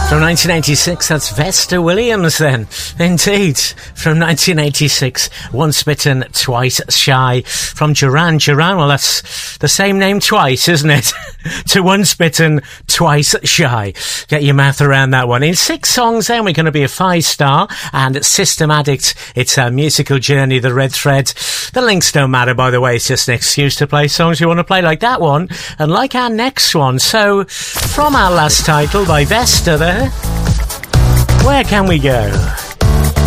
From 1986, that's Vesta Williams then. Indeed. From 1986, Once Bitten, Twice Shy. From Duran Duran, well, that's the same name twice, isn't it? To Once Bitten, Twice Shy. Get your math around that one. In 6 songs then, we're going to be a 5-star. And System Addict, it's a musical journey, the red thread. The links don't matter, by the way. It's just an excuse to play songs you want to play, like that one. And like our next one. So, from our last title by Vesta there, where can we go?